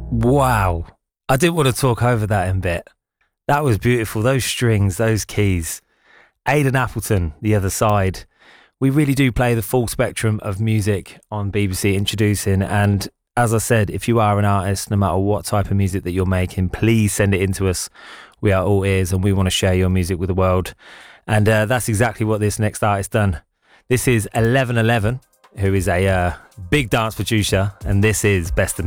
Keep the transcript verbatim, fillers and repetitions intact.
Wow. I didn't want to talk over that in bit. That was beautiful. Those strings, those keys. Aidan Appleton, The Other Side. We really do play the full spectrum of music on B B C Introducing. And as I said, if you are an artist, no matter what type of music that you're making, please send it in to us. We are all ears and we want to share your music with the world. And uh, that's exactly what this next artist done. This is eleven eleven, who is a uh, big dance producer. And this is Best of Me.